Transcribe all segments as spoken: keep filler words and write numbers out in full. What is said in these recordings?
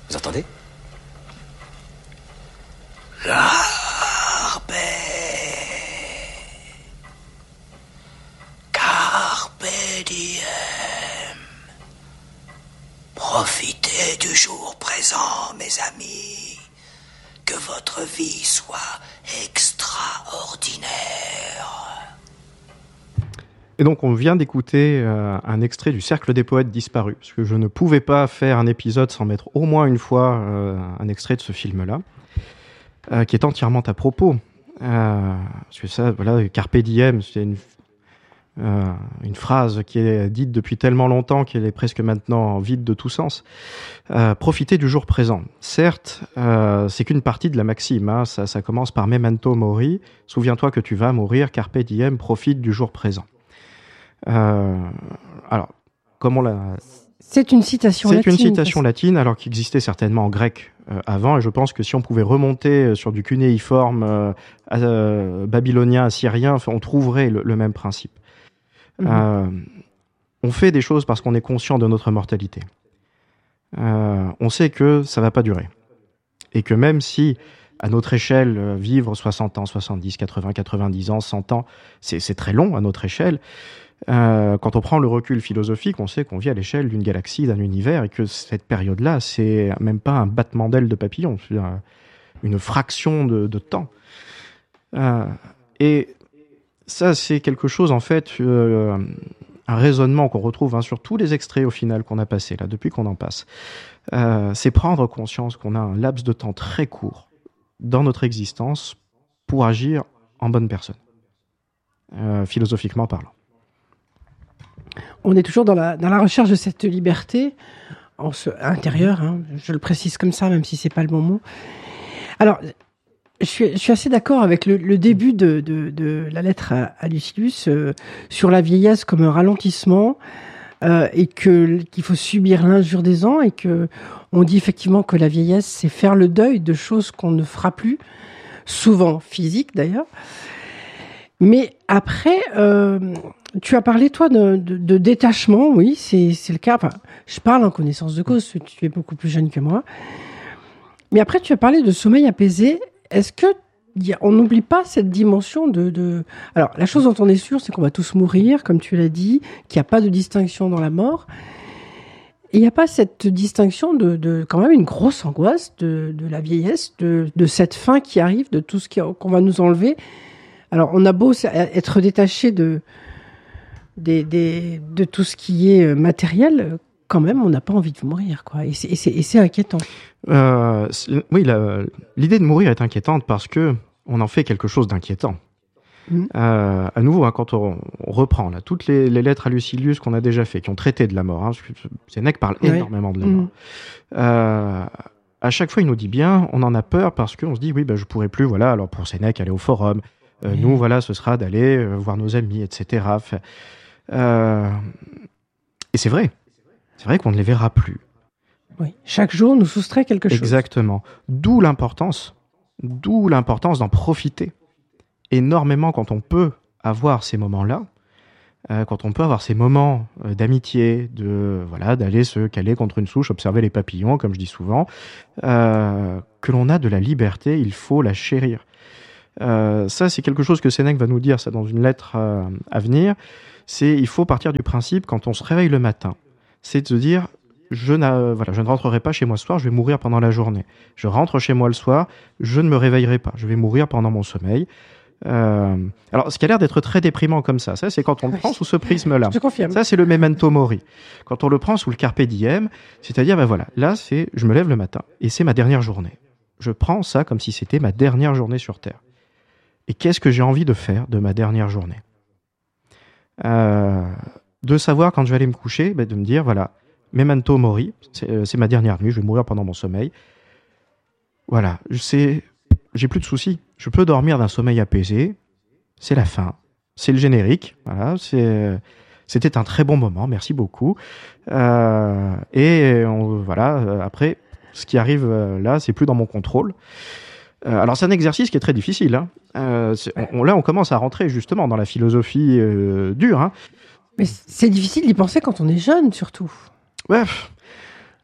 Vous entendez? Carpe. Carpe diem. Profitez du jour présent, mes amis. Que votre vie soit extraordinaire. Et donc on vient d'écouter euh, un extrait du Cercle des poètes disparus, parce que je ne pouvais pas faire un épisode sans mettre au moins une fois euh, un extrait de ce film-là, euh, qui est entièrement à propos. Euh, parce que ça, voilà, Carpe diem, c'est une, euh, une phrase qui est dite depuis tellement longtemps qu'elle est presque maintenant vide de tout sens. Euh, profiter du jour présent. Certes, euh, c'est qu'une partie de la maxime. Hein, ça, ça commence par Memento mori. Souviens-toi que tu vas mourir. Carpe diem, profite du jour présent. Euh, alors, comment la... C'est une citation C'est latine. une citation latine, alors qu'il existait certainement en grec euh, avant, et je pense que si on pouvait remonter sur du cunéiforme euh, euh, babylonien, assyrien, enfin, on trouverait le, le même principe. Mmh. Euh, on fait des choses parce qu'on est conscient de notre mortalité. Euh, on sait que ça va pas durer. Et que même si, à notre échelle, vivre soixante ans, soixante-dix, quatre-vingts, quatre-vingt-dix ans, cent ans, c'est, c'est très long à notre échelle. Euh, quand on prend le recul philosophique, on sait qu'on vit à l'échelle d'une galaxie, d'un univers, et que cette période-là, c'est même pas un battement d'aile de papillon, c'est une fraction de, de temps. Euh, et ça, c'est quelque chose, en fait, euh, un raisonnement qu'on retrouve hein, sur tous les extraits au final qu'on a passés, là, depuis qu'on en passe. Euh, c'est prendre conscience qu'on a un laps de temps très court dans notre existence pour agir en bonne personne, euh, philosophiquement parlant. On est toujours dans la, dans la recherche de cette liberté en ce, intérieure, hein, je le précise comme ça, même si c'est pas le bon mot. Alors, je suis, je suis assez d'accord avec le, le début de, de, de la lettre à, à Lucilius euh, sur la vieillesse comme un ralentissement euh, et que, qu'il faut subir l'injure des ans et que on dit effectivement que la vieillesse, c'est faire le deuil de choses qu'on ne fera plus, souvent physiques d'ailleurs. Mais après, euh, tu as parlé, toi, de, de, de détachement, oui, c'est, c'est le cas. Enfin, je parle en connaissance de cause, tu es beaucoup plus jeune que moi. Mais après, tu as parlé de sommeil apaisé. Est-ce que y a, on n'oublie pas cette dimension de, de... Alors, la chose dont on est sûr, c'est qu'on va tous mourir, comme tu l'as dit, qu'il n'y a pas de distinction dans la mort. Et il n'y a pas cette distinction de, de quand même une grosse angoisse de, de la vieillesse, de, de cette fin qui arrive, de tout ce qui, qu'on va nous enlever. Alors, on a beau être détaché de, des, des, de tout ce qui est matériel, quand même, on n'a pas envie de mourir, quoi. Et c'est, et c'est, et c'est inquiétant. Euh, c'est, oui, la, l'idée de mourir est inquiétante parce que on en fait quelque chose d'inquiétant. Mmh. Euh, à nouveau, hein, quand on, on reprend là, toutes les, les lettres à Lucilius qu'on a déjà fait, qui ont traité de la mort, hein, parce que Sénèque parle ouais. énormément de la mort. Mmh. Euh, à chaque fois, il nous dit bien, on en a peur parce qu'on se dit, oui, ben, je pourrais plus, voilà, alors pour Sénèque, aller au forum. Euh, mmh. Nous, voilà, ce sera d'aller euh, voir nos amis, et cetera. Enfin, euh, et c'est vrai. C'est vrai qu'on ne les verra plus. Oui. Chaque jour nous soustrait quelque chose. Exactement. D'où l'importance, d'où l'importance d'en profiter énormément quand on peut avoir ces moments-là, euh, quand on peut avoir ces moments euh, d'amitié, de voilà, d'aller se caler contre une souche, observer les papillons, comme je dis souvent, euh, que l'on a de la liberté, il faut la chérir. Euh, ça, c'est quelque chose que Sénèque va nous dire, ça, dans une lettre euh, à venir. C'est, il faut partir du principe, quand on se réveille le matin, c'est de se dire, je, n'a, voilà, je ne rentrerai pas chez moi ce soir, je vais mourir pendant la journée. Je rentre chez moi le soir, je ne me réveillerai pas, je vais mourir pendant mon sommeil. Euh, alors, ce qui a l'air d'être très déprimant comme ça, ça c'est quand on le prend sous ce prisme-là. Je te confirme. Ça, c'est le memento mori. Quand on le prend sous le carpe diem, c'est-à-dire, ben voilà, là, c'est, je me lève le matin et c'est ma dernière journée. Je prends ça comme si c'était ma dernière journée sur Terre. Et qu'est-ce que j'ai envie de faire de ma dernière journée ? euh, De savoir quand je vais aller me coucher, ben de me dire, voilà, memento mori, c'est, c'est ma dernière nuit, je vais mourir pendant mon sommeil. Voilà, c'est, j'ai plus de soucis. Je peux dormir d'un sommeil apaisé. C'est la fin. C'est le générique. Voilà, c'est, c'était un très bon moment. Merci beaucoup. Euh, et on, voilà, après, ce qui arrive là, c'est plus dans mon contrôle. Euh, alors c'est un exercice qui est très difficile. Hein. Euh, on, là, on commence à rentrer justement dans la philosophie euh, dure. Hein. Mais c'est difficile d'y penser quand on est jeune, surtout. Ouais.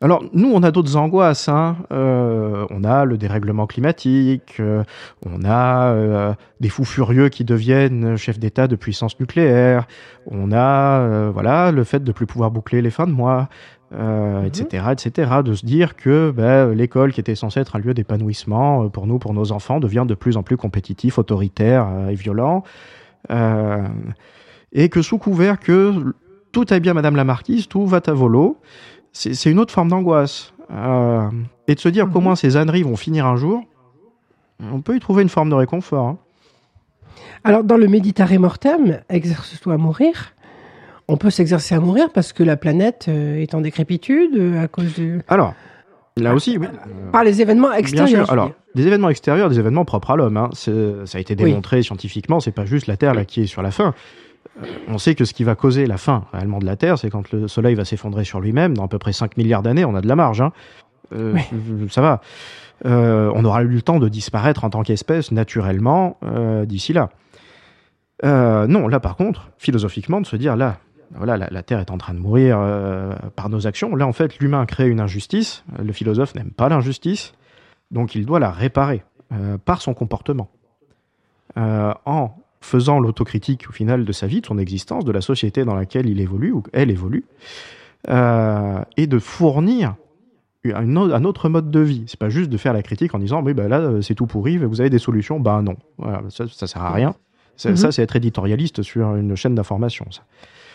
Alors, nous, on a d'autres angoisses. Hein. Euh, on a le dérèglement climatique, euh, on a euh, des fous furieux qui deviennent chefs d'État de puissance nucléaire, on a euh, voilà, le fait de plus pouvoir boucler les fins de mois, euh, mmh. et cetera, et cetera. De se dire que ben, l'école, qui était censée être un lieu d'épanouissement pour nous, pour nos enfants, devient de plus en plus compétitif, autoritaire euh, et violent. Euh, et que sous couvert que tout aille bien, Madame la Marquise, tout va à volo, c'est, c'est une autre forme d'angoisse. Euh, et de se dire mmh. qu'au moins ces âneries vont finir un jour, on peut y trouver une forme de réconfort. Hein. Alors, dans le Méditerré mortem, exerce-toi à mourir. On peut s'exercer à mourir parce que la planète euh, est en décrépitude euh, à cause de... Alors, là aussi, oui. Par les événements extérieurs. Bien sûr. Alors, des événements extérieurs, des événements propres à l'homme. Hein. C'est, ça a été démontré oui. scientifiquement, c'est pas juste la Terre là, qui est sur la fin. Euh, on sait que ce qui va causer la fin réellement de la Terre, c'est quand le Soleil va s'effondrer sur lui-même. Dans à peu près cinq milliards d'années, on a de la marge. Hein. Euh, oui. Ça va. Euh, on aura eu le temps de disparaître en tant qu'espèce naturellement euh, d'ici là. Euh, non, là par contre, philosophiquement, de se dire là, voilà, la, la Terre est en train de mourir euh, par nos actions. Là, en fait, l'humain crée une injustice. Le philosophe n'aime pas l'injustice, donc il doit la réparer euh, par son comportement, euh, en faisant l'autocritique au final de sa vie, de son existence, de la société dans laquelle il évolue ou elle évolue, euh, et de fournir un autre mode de vie. C'est pas juste de faire la critique en disant oui ben là c'est tout pourri, vous avez des solutions. Ben non, voilà, ça, ça sert à rien. Ça, mm-hmm. ça c'est être éditorialiste sur une chaîne d'information. Ça.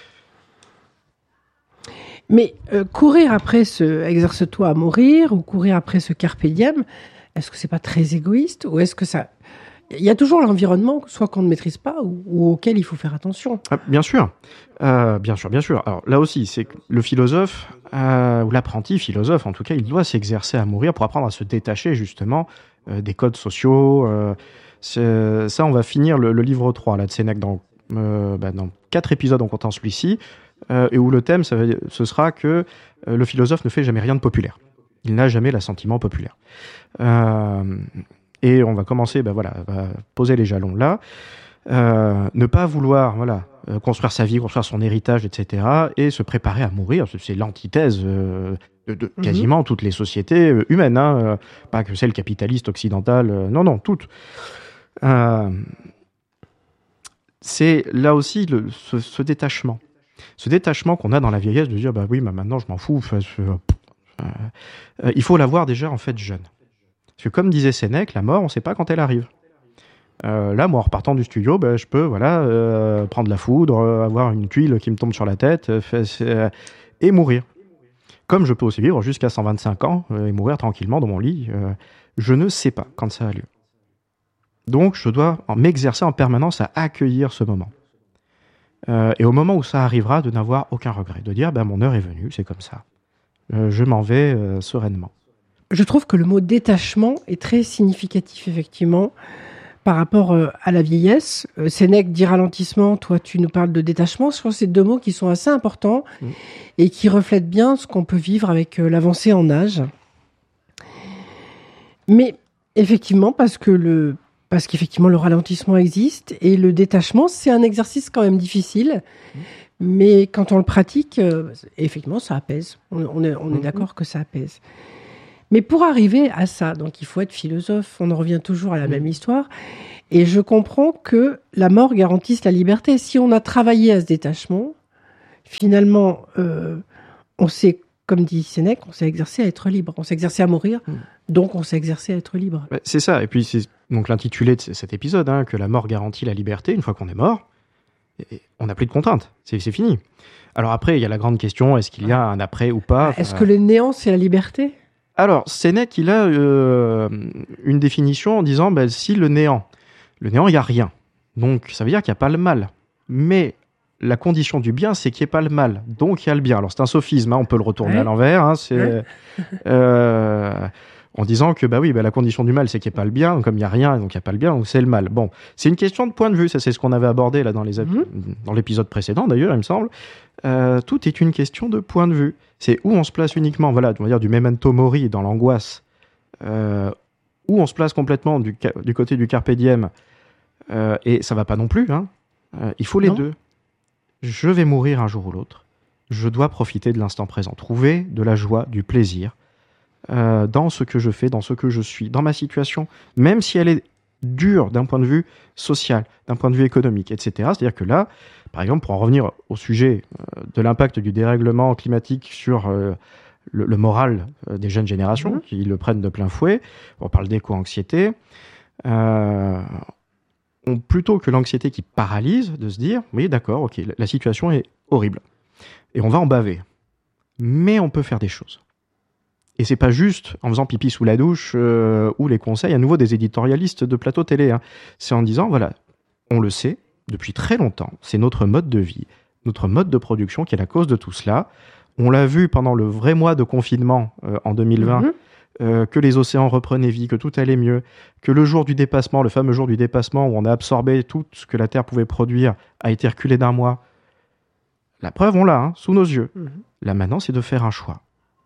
Mais euh, courir après ce exerce-toi à mourir ou courir après ce carpe diem, est-ce que c'est pas très égoïste ou est-ce que ça... Il y a toujours l'environnement, soit qu'on ne maîtrise pas ou, ou auquel il faut faire attention. Ah, bien sûr, euh, bien sûr, bien sûr. Alors là aussi, c'est que le philosophe, euh, ou l'apprenti philosophe, en tout cas, il doit s'exercer à mourir pour apprendre à se détacher justement euh, des codes sociaux. Euh, c'est, ça, on va finir le, le livre trois là, de Sénèque dans, euh, bah, dans quatre épisodes en comptant celui-ci, euh, et où le thème, ça va, ce sera que euh, le philosophe ne fait jamais rien de populaire. Il n'a jamais l'assentiment populaire. Euh, Et on va commencer, ben voilà, va poser les jalons là. Euh, ne pas vouloir, voilà, euh, construire sa vie, construire son héritage, et cetera, et se préparer à mourir. C'est l'antithèse euh, de, de mm-hmm. quasiment toutes les sociétés euh, humaines, hein, euh, pas que celles capitalistes occidentales. Euh, non, non, toutes. Euh, c'est là aussi le, ce, ce détachement, ce détachement qu'on a dans la vieillesse de dire, bah oui, bah maintenant je m'en fous. Euh, euh, euh, il faut l'avoir déjà en fait jeune. Parce que comme disait Sénèque, la mort, on ne sait pas quand elle arrive. Euh, là, moi, en repartant du studio, ben, je peux voilà, euh, prendre la foudre, euh, avoir une tuile qui me tombe sur la tête euh, fait, euh, et mourir. Comme je peux aussi vivre jusqu'à cent vingt-cinq ans euh, et mourir tranquillement dans mon lit. Euh, je ne sais pas quand ça a lieu. Donc, je dois m'exercer en permanence à accueillir ce moment. Euh, et au moment où ça arrivera, de n'avoir aucun regret. De dire, ben, mon heure est venue, c'est comme ça. Euh, je m'en vais euh, sereinement. Je trouve que le mot détachement est très significatif, effectivement, par rapport euh, à la vieillesse. Euh, Sénèque dit ralentissement, toi tu nous parles de détachement. Je pense que c'est deux mots qui sont assez importants mmh. et qui reflètent bien ce qu'on peut vivre avec euh, l'avancée en âge. Mais effectivement, parce que le, parce qu'effectivement le ralentissement existe et le détachement, c'est un exercice quand même difficile. Mmh. Mais quand on le pratique, euh, effectivement, ça apaise. On, on est, on est mmh. d'accord que ça apaise. Mais pour arriver à ça, donc il faut être philosophe, on en revient toujours à la mmh. même histoire, et je comprends que la mort garantisse la liberté. Si on a travaillé à ce détachement, finalement, euh, on s'est, comme dit Sénèque, on s'est exercé à être libre, on s'est exercé à mourir, mmh. donc on s'est exercé à être libre. C'est ça, et puis c'est donc l'intitulé de cet épisode, hein, que la mort garantit la liberté. Une fois qu'on est mort, on n'a plus de contraintes, c'est, c'est fini. Alors après, il y a la grande question, est-ce qu'il y a un après ou pas ? Est-ce que le néant, c'est la liberté ? Alors, Sénèque, il a euh, une définition en disant, ben, si le néant, le néant, il n'y a rien. Donc, ça veut dire qu'il n'y a pas le mal. Mais la condition du bien, c'est qu'il n'y ait pas le mal. Donc, il y a le bien. Alors, c'est un sophisme, hein, on peut le retourner ouais. à l'envers. Hein, c'est, ouais. euh, en disant que, bah oui, bah, la condition du mal, c'est qu'il n'y ait pas le bien. Comme il n'y a rien, donc il n'y a pas le bien, donc c'est le mal. Bon, c'est une question de point de vue. Ça, c'est ce qu'on avait abordé là dans, les, mmh. dans l'épisode précédent, d'ailleurs, il me semble. Euh, tout est une question de point de vue. C'est où on se place uniquement, voilà, on va dire du memento mori dans l'angoisse, euh, où on se place complètement du, du côté du carpe diem, euh, et ça va pas non plus. Hein. Euh, il faut les non. deux. Je vais mourir un jour ou l'autre. Je dois profiter de l'instant présent, trouver de la joie, du plaisir euh, dans ce que je fais, dans ce que je suis, dans ma situation, même si elle est dure d'un point de vue social, d'un point de vue économique, et cetera. C'est-à-dire que là, par exemple, pour en revenir au sujet euh, de l'impact du dérèglement climatique sur euh, le, le moral euh, des jeunes générations, mmh. qui le prennent de plein fouet, on parle d'éco-anxiété, euh, on, plutôt que l'anxiété qui paralyse, de se dire, oui, d'accord, ok, la, la situation est horrible, et on va en baver, mais on peut faire des choses. Et c'est pas juste en faisant pipi sous la douche euh, ou les conseils à nouveau des éditorialistes de plateau télé. Hein. C'est en disant, voilà, on le sait depuis très longtemps, c'est notre mode de vie, notre mode de production qui est la cause de tout cela. On l'a vu pendant le vrai mois de confinement euh, en deux mille vingt, mmh. euh, que les océans reprenaient vie, que tout allait mieux, que le jour du dépassement, le fameux jour du dépassement où on a absorbé tout ce que la Terre pouvait produire, a été reculé d'un mois. La preuve, on l'a, hein, sous nos yeux. Mmh. Là maintenant, c'est de faire un choix.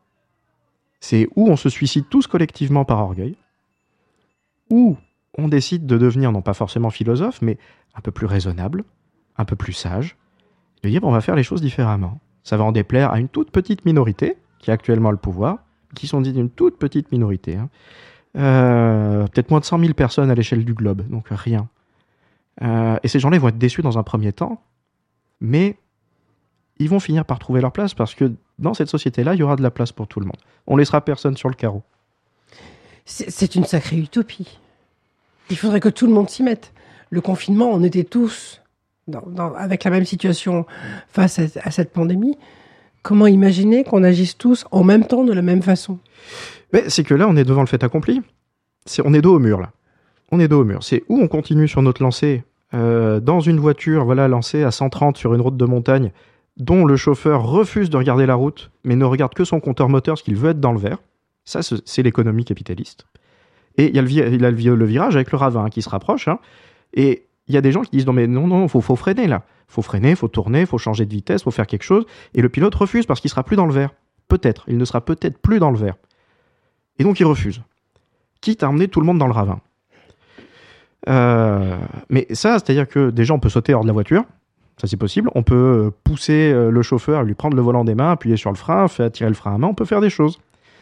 C'est où on se suicide tous collectivement par orgueil, où on décide de devenir, non pas forcément philosophe, mais un peu plus raisonnable, un peu plus sage, de dire on va faire les choses différemment. Ça va en déplaire à une toute petite minorité, qui a actuellement le pouvoir, qui sont dites d'une toute petite minorité. Hein. Euh, peut-être moins de cent mille personnes à l'échelle du globe, donc rien. Euh, et ces gens-là vont être déçus dans un premier temps, mais ils vont finir par trouver leur place parce que dans cette société-là, il y aura de la place pour tout le monde. On laissera personne sur le carreau. C'est, c'est une sacrée utopie. Il faudrait que tout le monde s'y mette. Le confinement, on était tous dans, dans, avec la même situation face à, à cette pandémie. Comment imaginer qu'on agisse tous en même temps de la même façon ? Mais c'est que là, on est devant le fait accompli. C'est, on est dos au mur, là. On est dos au mur. C'est où on continue sur notre lancée euh, dans une voiture, voilà, lancée à cent trente sur une route de montagne, dont le chauffeur refuse de regarder la route, mais ne regarde que son compteur moteur, parce qu'il veut être dans le vert. Ça, c'est l'économie capitaliste. Et il y a le, vi- il y a le, le virage avec le ravin hein, qui se rapproche. Hein, et il y a des gens qui disent « Non, mais non, non, il faut, faut freiner là. Il faut freiner, il faut tourner, il faut changer de vitesse, il faut faire quelque chose. » Et le pilote refuse parce qu'il ne sera plus dans le vert. Peut-être. Il ne sera peut-être plus dans le vert. Et donc, il refuse. Quitte à emmener tout le monde dans le ravin. Euh, mais ça, c'est-à-dire que déjà, on peut sauter hors de la voiture. Ça, c'est possible. On peut pousser le chauffeur, lui prendre le volant des mains, appuyer sur le frein, faire tirer le frein à main. On peut faire des choses.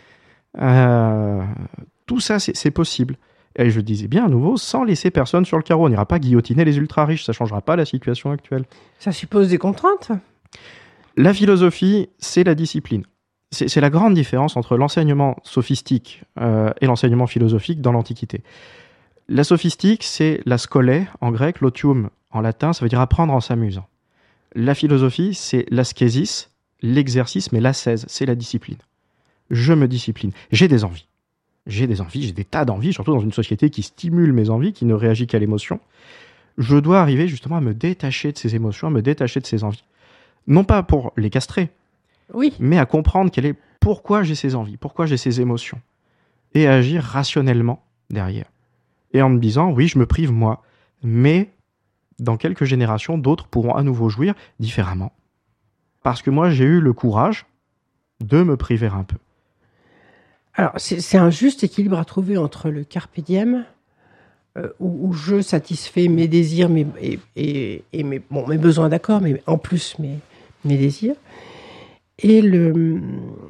Euh, tout ça, c'est, c'est possible. Et je disais bien à nouveau, sans laisser personne sur le carreau. On n'ira pas guillotiner les ultra-riches. Ça ne changera pas la situation actuelle. Ça suppose des contraintes ? La philosophie, c'est la discipline. C'est, c'est la grande différence entre l'enseignement sophistique euh, et l'enseignement philosophique dans l'Antiquité. La sophistique, c'est la scolée en grec, l'otium en latin, ça veut dire apprendre en s'amusant. La philosophie, c'est l'ascésis, l'exercice, mais l'ascèse, c'est la discipline. Je me discipline. J'ai des envies. J'ai des envies, j'ai des tas d'envies, surtout dans une société qui stimule mes envies, qui ne réagit qu'à l'émotion. Je dois arriver justement à me détacher de ces émotions, à me détacher de ces envies. Non pas pour les castrer, oui, mais à comprendre quel est, pourquoi j'ai ces envies, pourquoi j'ai ces émotions, et à agir rationnellement derrière. Et en me disant, oui, je me prive moi, mais dans quelques générations, d'autres pourront à nouveau jouir différemment. Parce que moi, j'ai eu le courage de me priver un peu. Alors, c'est, c'est un juste équilibre à trouver entre le carpe diem, euh, où, où je satisfais mes désirs mes, et, et, et mes, bon, mes besoins, d'accord, mais en plus mes, mes désirs, et le,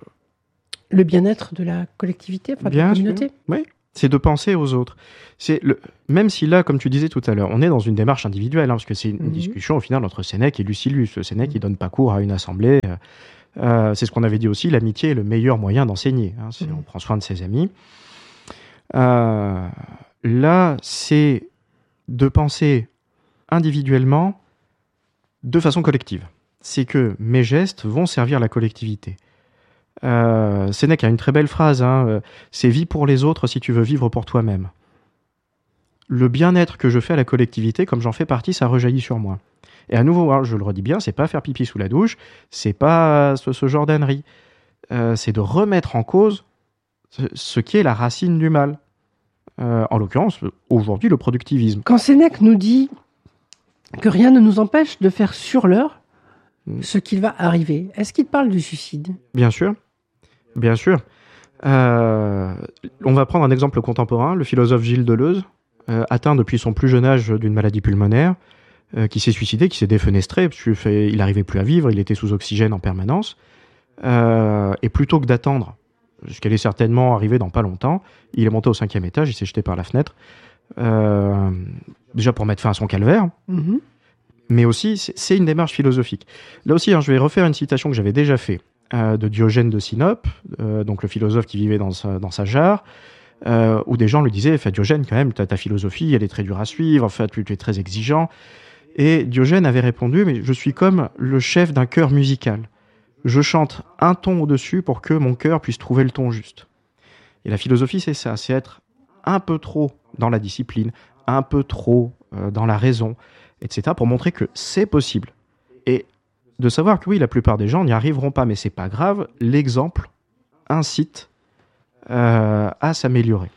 le bien-être de la collectivité, enfin de Bien la communauté. Sûr. Oui. C'est de penser aux autres. C'est le... Même si là, comme tu disais tout à l'heure, on est dans une démarche individuelle, hein, parce que c'est une mmh. discussion au final entre Sénèque et Lucilius. Le Sénèque, mmh. il donne pas cours à une assemblée. Euh, c'est ce qu'on avait dit aussi, l'amitié est le meilleur moyen d'enseigner. Hein, c'est, mmh. On prend soin de ses amis. Euh, là, c'est de penser individuellement de façon collective. C'est que mes gestes vont servir la collectivité. Euh, Sénèque a une très belle phrase, hein, c'est « vis pour les autres si tu veux vivre pour toi-même ». Le bien-être que je fais à la collectivité, comme j'en fais partie, ça rejaillit sur moi. Et à nouveau, hein, je le redis bien, c'est pas faire pipi sous la douche, c'est pas ce, ce genre d'ânerie. Euh, c'est de remettre en cause ce, ce qui est la racine du mal. Euh, en l'occurrence, aujourd'hui, le productivisme. Quand Sénèque nous dit que rien ne nous empêche de faire sur l'heure ce qu'il va arriver, est-ce qu'il parle du suicide ? Bien sûr, bien sûr. Euh, on va prendre un exemple contemporain, le philosophe Gilles Deleuze, euh, atteint depuis son plus jeune âge d'une maladie pulmonaire, euh, qui s'est suicidé, qui s'est défenestré, parce qu'il fait, il n'arrivait plus à vivre, il était sous oxygène en permanence. Euh, et plutôt que d'attendre, ce qu'elle est certainement arrivé dans pas longtemps, il est monté au cinquième étage, il s'est jeté par la fenêtre, euh, déjà pour mettre fin à son calvaire, Mm-hmm. mais aussi c'est, c'est une démarche philosophique. Là aussi, hein, je vais refaire une citation que j'avais déjà fait euh, de Diogène de Sinope, euh, donc le philosophe qui vivait dans sa, dans sa jarre, euh, où des gens lui disaient, enfin, Diogène, quand même, ta, ta philosophie, elle est très dure à suivre, en fait, tu, tu es très exigeant. Et Diogène avait répondu, mais je suis comme le chef d'un chœur musical. Je chante un ton au-dessus pour que mon cœur puisse trouver le ton juste. Et la philosophie, c'est ça, c'est être un peu trop dans la discipline, un peu trop euh, dans la raison, et cetera, pour montrer que c'est possible. Et de savoir que oui, la plupart des gens n'y arriveront pas, mais c'est pas grave, l'exemple incite euh, à s'améliorer.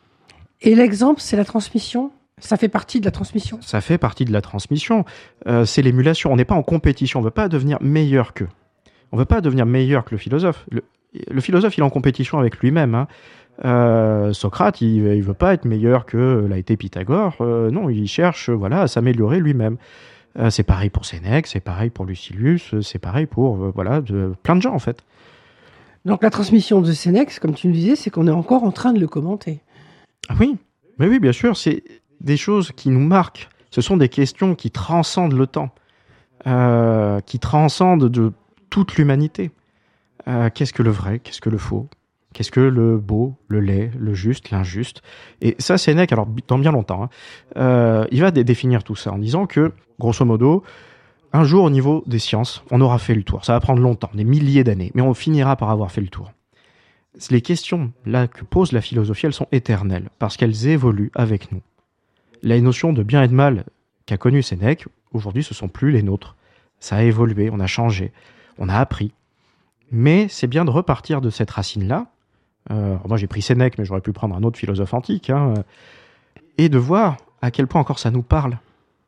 Et l'exemple, c'est la transmission. Ça fait partie de la transmission. Ça fait partie de la transmission. Euh, c'est l'émulation. On n'est pas en compétition, on ne veut pas devenir meilleur qu'eux. On ne veut pas devenir meilleur que le philosophe. Le, le philosophe, il est en compétition avec lui-même. Hein. Euh, Socrate, il ne veut pas être meilleur que l'a été Pythagore. Euh, non, il cherche voilà, à s'améliorer lui-même. Euh, c'est pareil pour Sénèque, c'est pareil pour Lucilius, c'est pareil pour euh, voilà, de, plein de gens, en fait. Donc la transmission de Sénèque, comme tu nous disais, c'est qu'on est encore en train de le commenter. Ah oui, mais oui, bien sûr, c'est des choses qui nous marquent. Ce sont des questions qui transcendent le temps, euh, qui transcendent de toute l'humanité. Euh, qu'est-ce que le vrai? Qu'est-ce que le faux? Qu'est-ce que le beau, le laid, le juste, l'injuste? Et ça, Sénèque, alors dans bien longtemps, hein, euh, il va dé- définir tout ça en disant que, grosso modo, un jour au niveau des sciences, on aura fait le tour. Ça va prendre longtemps, des milliers d'années, mais on finira par avoir fait le tour. Les questions là que pose la philosophie, elles sont éternelles, parce qu'elles évoluent avec nous. Les notions de bien et de mal qu'a connues Sénèque, aujourd'hui, ce ne sont plus les nôtres. Ça a évolué, on a changé, on a appris. Mais c'est bien de repartir de cette racine-là. Euh, moi, j'ai pris Sénèque, mais j'aurais pu prendre un autre philosophe antique, hein, et de voir à quel point encore ça nous parle.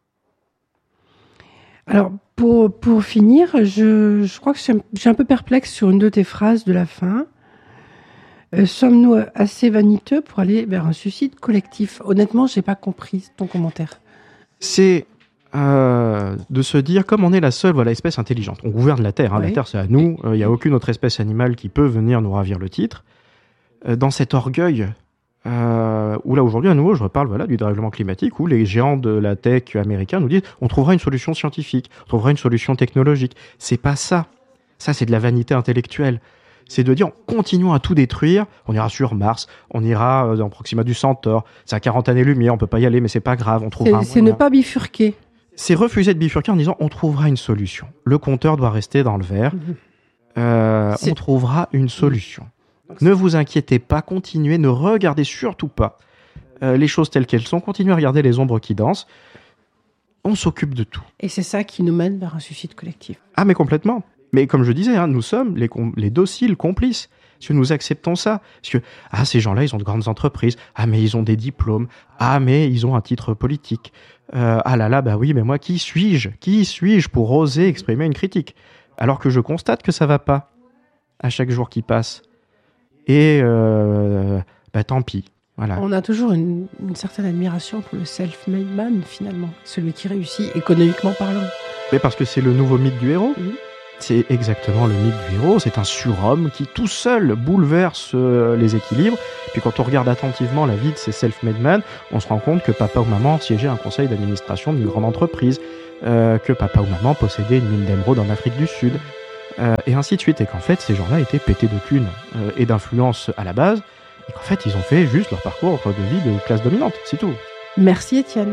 Alors, pour, pour finir, je, je crois que je suis, un, je suis un peu perplexe sur une de tes phrases de la fin. Euh, sommes-nous assez vaniteux pour aller vers un suicide collectif? Honnêtement, je n'ai pas compris ton commentaire. C'est euh, de se dire, comme on est la seule voilà, espèce intelligente, on gouverne la Terre, hein, Oui. la Terre c'est à nous, il n'y a aucune autre espèce animale qui peut venir nous ravir le titre. Euh, dans cet orgueil, euh, où là aujourd'hui à nouveau je reparle voilà, du dérèglement climatique, où les géants de la tech américains nous disent on trouvera une solution scientifique, on trouvera une solution technologique. C'est pas ça. Ça c'est de la vanité intellectuelle. C'est de dire, continuons à tout détruire, on ira sur Mars, on ira dans Proxima du Centaure, c'est à quarante années-lumière, on peut pas y aller, mais c'est pas grave, on trouvera C'est, un c'est ne moyen. pas bifurquer. C'est refuser de bifurquer en disant, on trouvera une solution. Le compteur doit rester dans le vert, Mhm. euh, C'est- on trouvera une solution. Ne vous inquiétez pas, continuez, ne regardez surtout pas euh, les choses telles qu'elles sont, continuez à regarder les ombres qui dansent, on s'occupe de tout. Et c'est ça qui nous mène vers un suicide collectif. Ah mais complètement. Mais comme je disais, hein, nous sommes les, com- les dociles complices. Parce que nous acceptons ça. Parce que, ah, ces gens-là, ils ont de grandes entreprises. Ah, mais ils ont des diplômes. Ah, mais ils ont un titre politique. Euh, ah là là, bah oui, mais moi, qui suis-je? Qui suis-je pour oser exprimer une critique? Alors que je constate que ça va pas à chaque jour qui passe. Et, euh, bah tant pis. Voilà. On a toujours une, une certaine admiration pour le self-made man, finalement. Celui qui réussit économiquement parlant. Mais parce que c'est le nouveau mythe du héros. Mhm. C'est exactement le mythe du héros. C'est un surhomme qui, tout seul, bouleverse euh, les équilibres. Puis quand on regarde attentivement la vie de ces self-made men, on se rend compte que papa ou maman siégeait à un conseil d'administration d'une grande entreprise, euh, que papa ou maman possédait une mine d'émeraude en Afrique du Sud, euh, et ainsi de suite. Et qu'en fait, ces gens-là étaient pétés de thunes euh, et d'influence à la base, et qu'en fait, ils ont fait juste leur parcours de vie de classe dominante. C'est tout. Merci Étienne.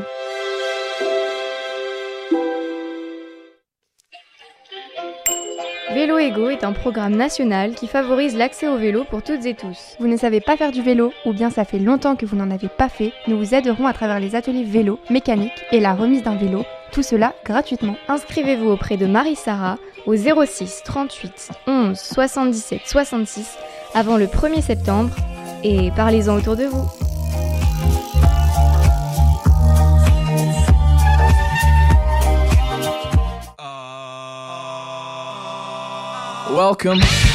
Vélo Ego est un programme national qui favorise l'accès au vélo pour toutes et tous. Vous ne savez pas faire du vélo ou bien ça fait longtemps que vous n'en avez pas fait, nous vous aiderons à travers les ateliers vélo, mécanique et la remise d'un vélo, tout cela gratuitement. Inscrivez-vous auprès de Marie-Sara au zéro six trente-huit onze soixante-dix-sept soixante-six avant le premier septembre et parlez-en autour de vous. Welcome